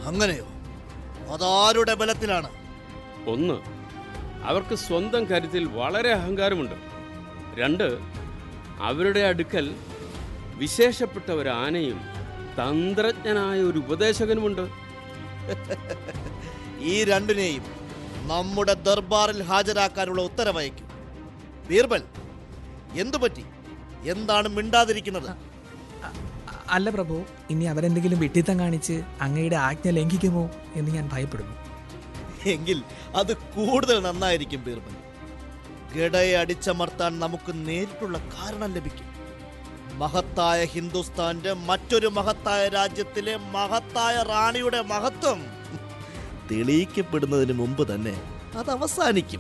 അങ്ങനെയോ? അതാരുടെ ബലത്തിലാണ്? ഒന്ന്, അവർക്ക് സ്വന്തം കാര്യത്തിൽ വളരെ അഹങ്കാരമുണ്ട്. രണ്ട്, അവരുടെ അടുക്കൽ വിശേഷപ്പെട്ട ഒരു ആനയും തന്ത്രജ്ഞനായ ഒരു ഉപദേശകനുമുണ്ട്. ഈ രണ്ടിനെയും നമ്മുടെ ദർബാറിൽ ഹാജരാക്കാനുള്ള ഉത്തരവയക്കും. ബീർബൽ, എന്തുപറ്റി? എന്താണ് മിണ്ടാതിരിക്കുന്നത്? അല്ല പ്രഭു, ഇനി അവരെന്തെങ്കിലും വിഡ്ഢിത്തം കാണിച്ച് അങ്ങയുടെ ആജ്ഞ ലംഘിക്കുമോ എന്ന് ഞാൻ ഭയപ്പെടുന്നു. എങ്കിൽ അത് കൂടുതൽ നന്നായിരിക്കും ബീർബൽ. ഗഡയെ അടിച്ചമർത്താൻ നമുക്ക് നേരിട്ടുള്ള കാരണം ലഭിക്കും. മഹത്തായ ഹിന്ദുസ്ഥാന്റെ മറ്റൊരു മഹത്തായ രാജ്യത്തിലെ മഹത്തായ റാണിയുടെ മഹത്വം തെളിയിക്കപ്പെടുന്നതിന് മുമ്പ് തന്നെ അത് അവസാനിക്കും.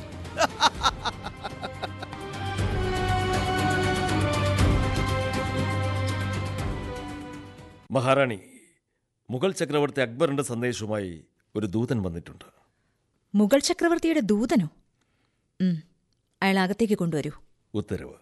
മഹാറാണി, മുഗൾ ചക്രവർത്തി അക്ബറിന്റെ സന്ദേശവുമായി ഒരു ദൂതൻ വന്നിട്ടുണ്ട്. മുഗൾ ചക്രവർത്തിയുടെ ദൂതനോ? അയാൾ അകത്തേക്ക് കൊണ്ടുവരൂ. ഉത്തരവ്.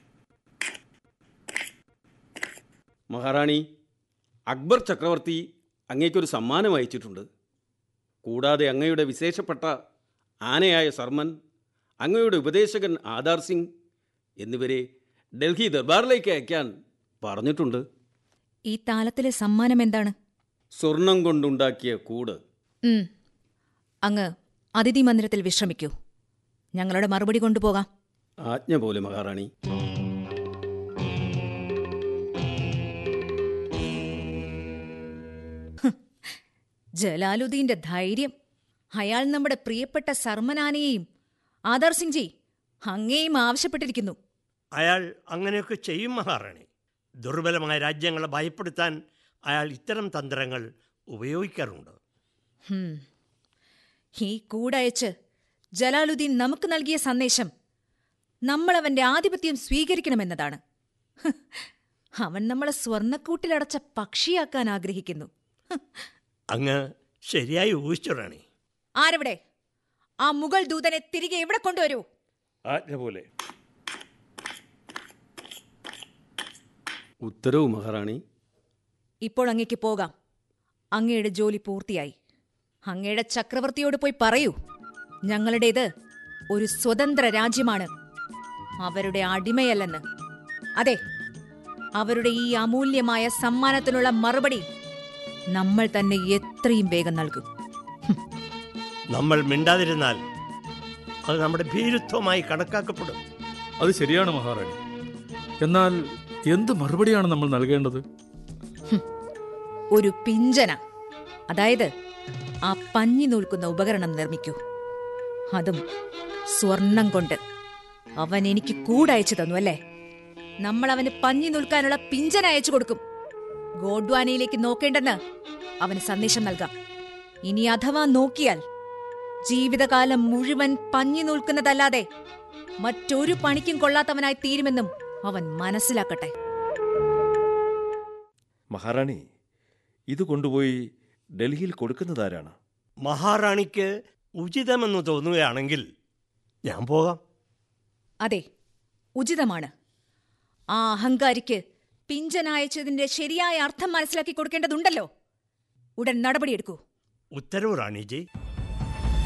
മഹാറാണി, അക്ബർ ചക്രവർത്തി അങ്ങേക്കൊരു സമ്മാനം അയച്ചിട്ടുണ്ട്. കൂടാതെ അങ്ങയുടെ വിശേഷപ്പെട്ട ആനയായ സർമൻ, അങ്ങയുടെ ഉപദേശകൻ ആധാർ സിംഗ് എന്നിവരെ ഡൽഹി ദർബാറിലേക്ക് അയക്കാൻ പറഞ്ഞിട്ടുണ്ട്. ഈ താലത്തിലെ സമ്മാനം എന്താണ്? സ്വർണം കൊണ്ടുണ്ടാക്കിയ കൂട്. അങ്ങ് അതിഥി മന്ദിരത്തിൽ വിശ്രമിക്കൂ. ഞങ്ങളുടെ മറുപടി കൊണ്ടുപോകാം. ആജ്ഞ പോലെ മഹാറാണി. ജലാലുദ്ദീന്റെ ധൈര്യം! അയാൾ നമ്മുടെ പ്രിയപ്പെട്ട സർമനാനെയും ആധാർ സിംഗ് ജി അങ്ങേയും ആവശ്യപ്പെട്ടിരിക്കുന്നു. അയാൾ അങ്ങനെയൊക്കെ ചെയ്യും മഹാറാണി. ദുർബലമായ രാജ്യങ്ങളെ ഭയപ്പെടുത്താൻ അയാൾ ഇത്തരം തന്ത്രങ്ങൾ ഉപയോഗിക്കാറുണ്ട്. ഈ കൂടയച്ച് ജലാലുദ്ദീൻ നമുക്ക് നൽകിയ സന്ദേശം നമ്മൾ അവന്റെ ആധിപത്യം സ്വീകരിക്കണമെന്നതാണ്. അവൻ നമ്മളെ സ്വർണ്ണക്കൂട്ടിലടച്ച പക്ഷിയാക്കാൻ ആഗ്രഹിക്കുന്നു. അങ്ങ് ശരിയായി ഊഹിച്ചു റാണി. ആരെവിടെ? ആ മുഗൾ ദൂതനെ തിരികെ ഇവിടെ കൊണ്ടുവരൂ. ആജ്ഞ പോലെ. ഉത്തരവ് മഹാറാണി. ഇപ്പോൾ അങ്ങേക്ക് പോകാം. അങ്ങയുടെ ജോലി പൂർത്തിയായി. അങ്ങയുടെ ചക്രവർത്തിയോട് പോയി പറയൂ, ഞങ്ങളുടേത് ഒരു സ്വതന്ത്ര രാജ്യമാണ്, അവരുടെ അടിമയല്ലെന്ന്. അതെ, അവരുടെ ഈ അമൂല്യമായ സമ്മാനത്തിനുള്ള മറുപടി നമ്മൾ തന്നെ എത്രയും വേഗം നൽകും. നമ്മൾ മിണ്ടാതിരുന്നാൽ അത് നമ്മുടെ ഭീരുത്വമായി കണക്കാക്കപ്പെടും. അത് ശരിയാണ് മഹാറാണി. എന്നാൽ എന്ത് മറുപടിയാണ് നമ്മൾ നൽകേണ്ടത്? ഒരു പിഞ്ചന, അതായത് ആ പഞ്ഞി നൂൽക്കുന്ന ഉപകരണം നിർമ്മിക്കൂ. അതും സ്വർണം കൊണ്ട്. അവൻ എനിക്ക് കൂടയച്ചു തന്നു അല്ലേ? നമ്മൾ അവന് പഞ്ഞി നൂൽക്കാനുള്ള പിഞ്ചന അയച്ചു കൊടുക്കും. ഗോഡ്വാനയിലേക്ക് നോക്കേണ്ടെന്ന് അവന് സന്ദേശം നൽകാം. ഇനി അഥവാ നോക്കിയാൽ ജീവിതകാലം മുഴുവൻ പഞ്ഞി നൂൽക്കുന്നതല്ലാതെ മറ്റൊരു പണിക്കും കൊള്ളാത്തവനായി തീരുമെന്നും അവൻ മനസ്സിലാക്കട്ടെ. മഹാറാണി, ഇത് കൊണ്ടുപോയി ഡൽഹിയിൽ കൊടുക്കുന്നതാരാണ്? മഹാറാണിക്ക് ഉചിതമെന്ന് തോന്നുകയാണെങ്കിൽ ഞാൻ പോകാം. അതെ, ഉചിതമാണ്. ആ അഹങ്കാരിക്ക് പിഞ്ചനയച്ചതിന്റെ ശരിയായ അർത്ഥം മനസ്സിലാക്കി കൊടുക്കേണ്ടതുണ്ടല്ലോ. ഉടൻ നടപടിയെടുക്കൂ. ഉത്തരവ് റാണിജി.